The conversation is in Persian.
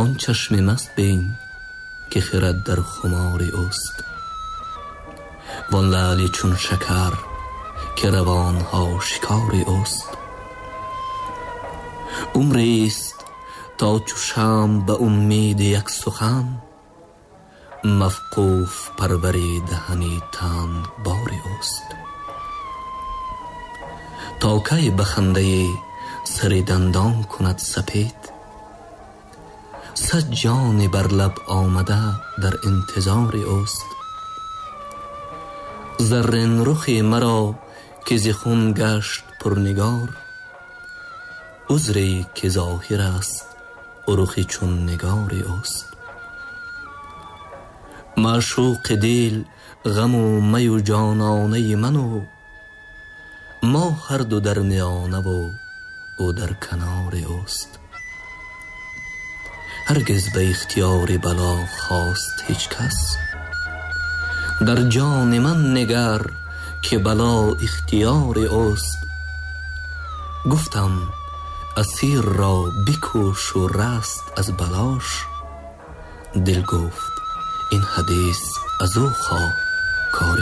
آن چشم مست بین که خرد در خمار اوست، وان لعل چون شکر که روانها شکار اوست. عمریست تا چو شمع به امید یک سخن، موقوف پرور دهن تن بار اوست. تا کی به خنده سر دندان کند سپید، صد جان بر لب آمده در انتظار اوست. زرین رخ مرا که ز خون گشت پرنگار، عذری که ظاهر است رخ چون نگار اوست. معشوق دل غم و می و جانانه من و ما هر دو در میانه و او در کنار اوست. هرگز به اختیار بلا خواست هیچ کس، در جان من نگر که بلا اختیار اوست. گفتم اسیر را بکش و رست از بلاش، دل گفت این حدیث از او خواه کار